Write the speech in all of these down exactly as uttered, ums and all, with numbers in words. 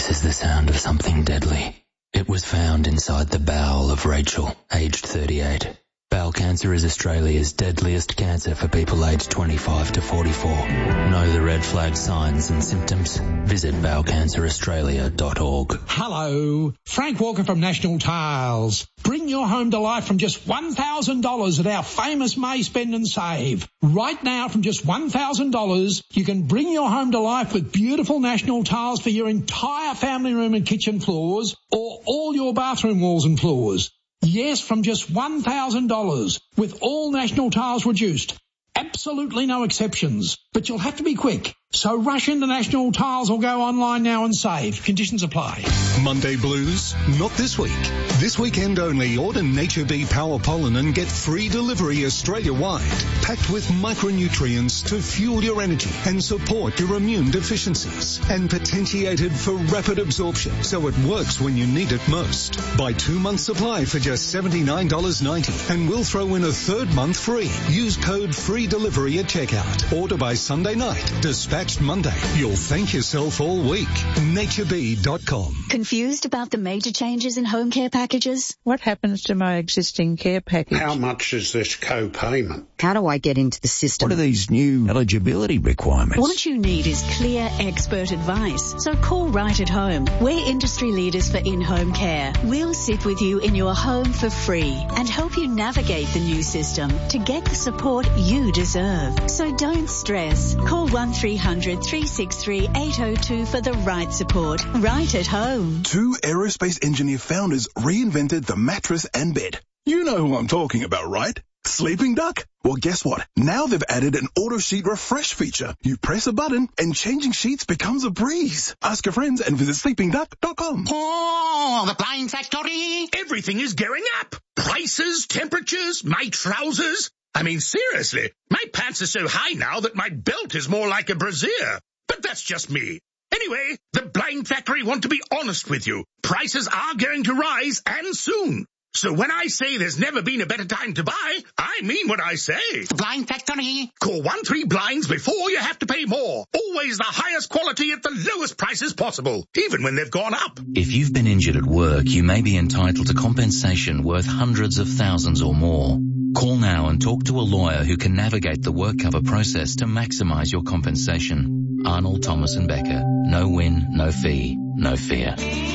This is the sound of something deadly. It was found inside the bowel of Rachel, aged thirty-eight. Bowel cancer is Australia's deadliest cancer for people aged twenty-five to forty-four. Know the red flag signs and symptoms? Visit bowel cancer australia dot org. Hello, Frank Walker from National Tiles. Bring your home to life from just one thousand dollars at our famous May Spend and Save. Right now, from just one thousand dollars, you can bring your home to life with beautiful National Tiles for your entire family room and kitchen floors, or all your bathroom walls and floors. Yes, from just one thousand dollars, with all National Tiles reduced. Absolutely no exceptions, but you'll have to be quick. So rush into National Tiles or go online now and save. Conditions apply. Monday blues? Not this week. This weekend only, order Nature Bee Power Pollen and get free delivery Australia-wide. Packed with micronutrients to fuel your energy and support your immune deficiencies. And potentiated for rapid absorption, so it works when you need it most. Buy two months supply for just seventy-nine dollars ninety, and we'll throw in a third month free. Use code FREE DELIVERY at checkout. Order by Sunday night. Dispatched Monday. You'll thank yourself all week. nature bee dot com. Confused about the major changes in home care packages? What happens to my existing care package? How much is this co-payment? How do I get into the system? What are these new eligibility requirements? What you need is clear expert advice. So call Right at Home. We're industry leaders for in-home care. We'll sit with you in your home for free and help you navigate the new system to get the support you deserve. So don't stress. Call one three hundred three six three eight oh two for the right support. Right at Home. Two aerospace engineer founders reinvented the mattress and bed. You know who I'm talking about, right? Sleeping Duck? Well, guess what? Now they've added an auto sheet refresh feature. You press a button and changing sheets becomes a breeze. Ask your friends and visit sleeping duck dot com. Oh, the Blind Factory! Everything is going up. Prices, temperatures, my trousers. I mean, seriously, my pants are so high now that my belt is more like a brassiere. But that's just me. Anyway, the Blind Factory want to be honest with you. Prices are going to rise, and soon. So when I say there's never been a better time to buy, I mean what I say. The Blind Factory. Call one three blinds before you have to pay more. Always the highest quality at the lowest prices possible, even when they've gone up. If you've been injured at work, you may be entitled to compensation worth hundreds of thousands or more. Call now and talk to a lawyer who can navigate the work cover process to maximise your compensation. Arnold, Thomas and Becker. No win, no fee, no fear.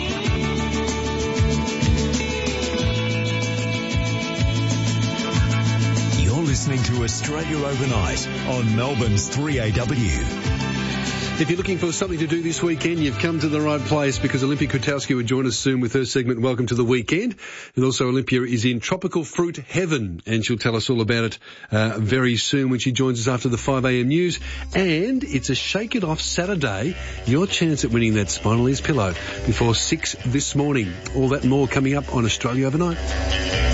Listening to Australia Overnight on Melbourne's three A W. If you're looking for something to do this weekend, you've come to the right place, because Olympia Kwiatkowski will join us soon with her segment Welcome to the Weekend. And also Olympia is in tropical fruit heaven, and she'll tell us all about it uh, very soon when she joins us after the five A M news. And it's a Shake It Off Saturday. Your chance at winning that Spinal Ears pillow before six this morning. All that and more coming up on Australia Overnight.